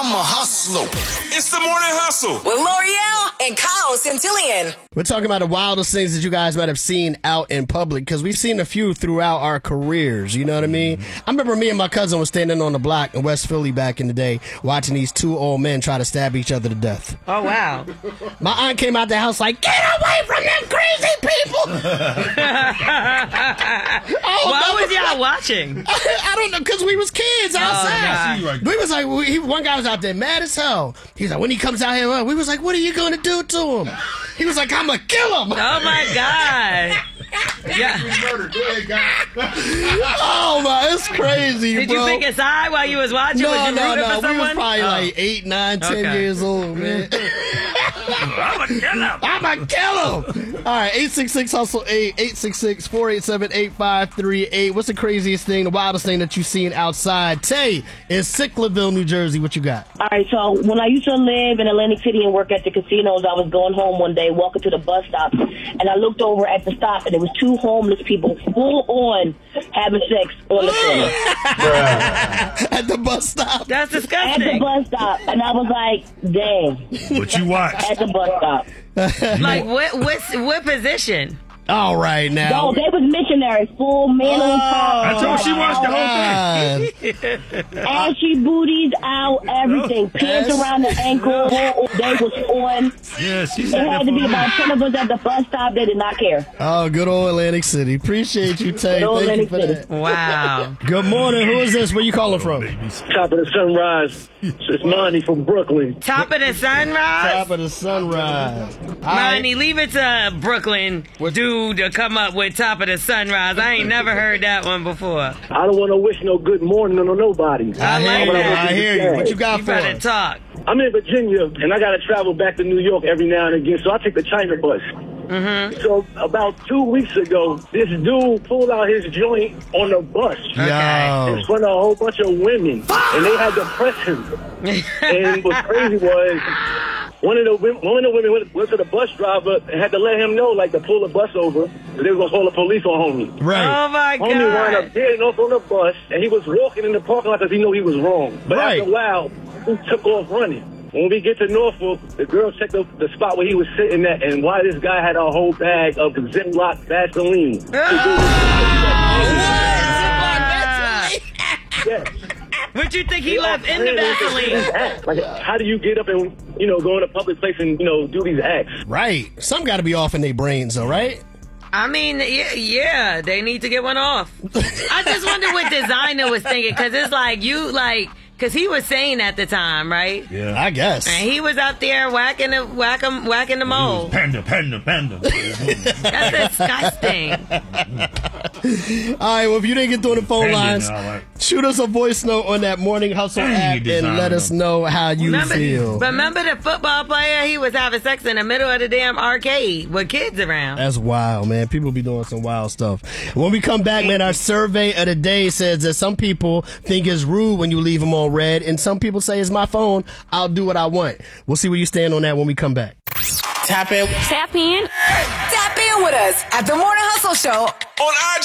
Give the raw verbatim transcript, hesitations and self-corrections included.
I'm a hustler. It's the Morning Hustle with L'Oreal and Kyle Centillion. We're talking about the wildest things that you guys might have seen out in public, because we've seen a few throughout our careers, you know what I mean? I remember me and my cousin was standing on the block in West Philly back in the day watching these two old men try to stab each other to death. Oh, wow. My aunt came out the house like, get away from them crazy people! oh, Why no, was y'all watching? I don't know, because we was kids outside. Oh, we was like, we, he, one guy was out there mad as hell. He's like, when he comes out here, we was like, what are you going to do to him? He was like, I'm going to kill him. Oh, my God. Yeah. Oh, my, it's crazy, Did bro. you pick a side while you was watching? No, was you no, rooting no. for We someone? was probably oh. like eight, nine, ten Okay. years old, man. I'm going to kill him. I'm going to kill him. All right, eight six six, hustle eight, eight six six, four eight seven, eight five three eight. What's the craziest thing, the wildest thing that you've seen outside? Tay, in Sicklerville, New Jersey, what you got? All right, so when I used to live in Atlantic City and work at the casinos, I was going home one day, walking to the bus stop, and I looked over at the stop, and there was two homeless people full on having sex on the floor. At the bus stop? That's At disgusting. the bus stop, and I was like, dang. What you watch? At the bus stop. Like, what, what's, what position? All right, now. No, they was missionaries, full man on top. I told she watched the whole God. Ashy booties out, everything. Pants Yes. around the ankle. They was on. Yeah, she It said had that to be for about ten of us at the bus stop. They did not care. Oh, good old Atlantic City. Appreciate you, Tay. Good old Thank you Atlantic for City. that. Wow. Good morning. Who is this? Where you calling from? Top of the sunrise. It's Monty from Brooklyn. Top of the sunrise? Top of the sunrise. All Monty, right. leave it to Brooklyn dude to come up with Top of the Sunrise. I ain't never heard that one before. I don't want to wish no good morning on nobody. I I like hear you. that. I hear you. What you got You for better us? talk. I'm in Virginia, and I got to travel back to New York every now and again, so I take the China bus. Mm-hmm. So about two weeks ago, this dude pulled out his joint on the bus Okay. in front of a whole bunch of women, and they had to press him. And what's crazy was one of the women, one of the women went, went to the bus driver and had to let him know, like, to pull the bus over, because they were going to call the police on homie. Right. Oh, my Homie wound God. up getting off on the bus, and he was walking in the parking lot because he knew he was wrong. But Right. after a while, he took off running. When we get to Norfolk, the girl checked the, the spot where he was sitting at, and why this guy had a whole bag of Ziploc Vaseline. Yes. What you think he left in the Vaseline? Like, how do you get up and, you know, go in a public place and, you know, do these acts? Right. Some got to be off in their brains, though, right? I mean, yeah, yeah, they need to get one off. I just wonder what designer was thinking, because it's like, you, like, because he was saying at the time, right? Yeah. I guess. And he was out there whacking the, whack 'em, whacking the mold. Panda, panda, panda. That's disgusting. All right, well, if you didn't get through the phone Panda, lines, all right. shoot us a voice note on that Morning Hustle Dang, app you and designer, let us though. know how you Remember, feel. remember the football player? He was having sex in the middle of the damn arcade with kids around. That's wild, man. People be doing some wild stuff. When we come back, man, our survey of the day says that some people think it's rude when you leave them on red, and some people say it's my phone. I'll do what I want. We'll see where you stand on that when we come back. Tap in. Tap in. Tap in with us at the Morning Hustle Show on I G.